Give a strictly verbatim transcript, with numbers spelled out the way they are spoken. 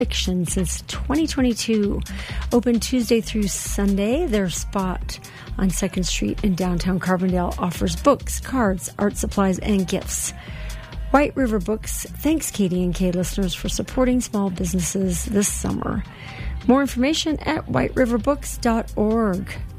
fiction since twenty twenty-two. Open Tuesday through Sunday, their spot on second Street in downtown Carbondale offers books, cards, art supplies, and gifts. White River Books thanks K D N K listeners for supporting small businesses this summer. More information at white river books dot org.